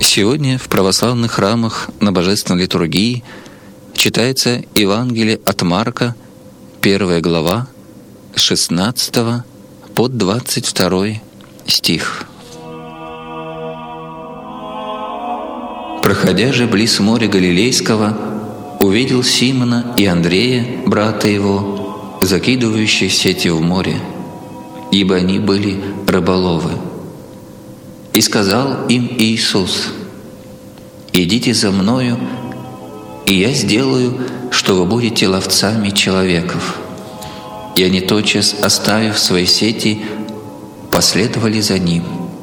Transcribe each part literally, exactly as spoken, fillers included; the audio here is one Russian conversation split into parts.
Сегодня в православных храмах на Божественной литургии читается Евангелие от Марка, первая глава, с шестнадцатого по двадцать второй стих. «Проходя же близ моря Галилейского, увидел Симона и Андрея, брата его, закидывающих сети в море, ибо они были рыболовы. И сказал им Иисус: „Идите за Мною, и Я сделаю, что вы будете ловцами человеков“. И они, тотчас оставив свои сети, последовали за Ним.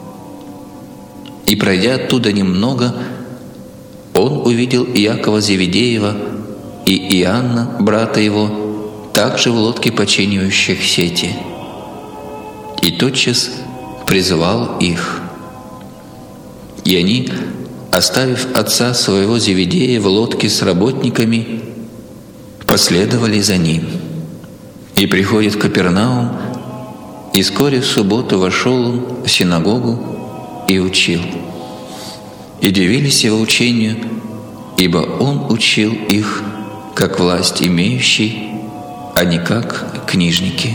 И пройдя оттуда немного, Он увидел Иакова Зеведеева и Иоанна, брата его, также в лодке починивающих сети. И тотчас призывал их. И они, оставив отца своего Зеведея в лодке с работниками, последовали за Ним. И приходит в Капернаум, и вскоре в субботу вошел Он в синагогу и учил. И дивились Его учению, ибо Он учил их, как власть имеющий, а не как книжники».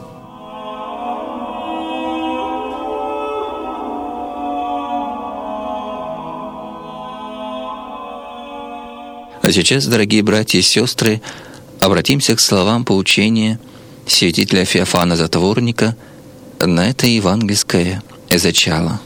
А сейчас, дорогие братья и сестры, обратимся к словам поучения святителя Феофана Затворника на это евангельское зачало.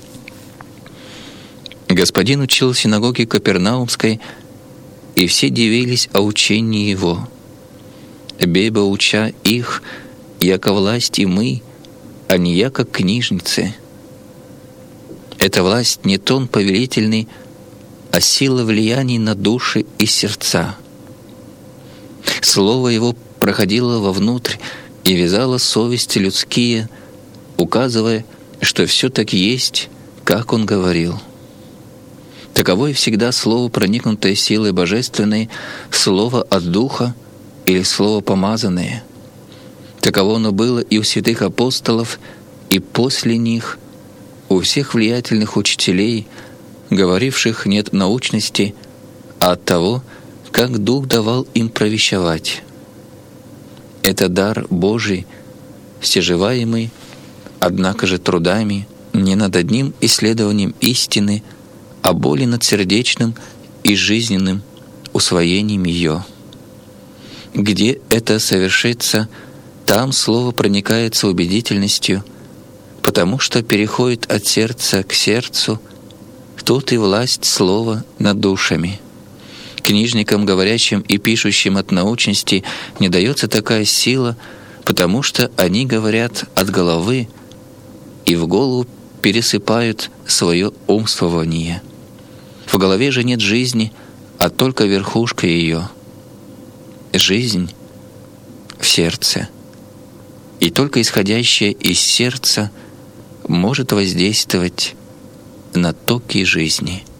Господин учил в синагоге Капернаумской, и все дивились о учении Его. Беба уча их, яко власть и мы, а не яко книжницы. Эта власть не тон повелительный, а сила влияний на души и сердца. Слово Его проходило вовнутрь и вязало совести людские, указывая, что все так есть, как Он говорил. Таково и всегда слово, проникнутое силой божественной, слово от Духа или слово помазанное. Таково оно было и у святых апостолов, и после них, у всех влиятельных учителей, говоривших не от научности, а от того, как Дух давал им провещевать. Это дар Божий, стяжеваемый, однако же трудами, не над одним исследованием истины, а более над сердечным и жизненным усвоением ее. Где это совершится, там слово проникается убедительностью, потому что переходит от сердца к сердцу. Тут и власть слова над душами. Книжникам, говорящим и пишущим от научности, не дается такая сила, потому что они говорят от головы и в голову пересыпают свое умствование. В голове же нет жизни, а только верхушка ее. Жизнь в сердце. И только исходящее из сердца может воздействовать на токи жизни.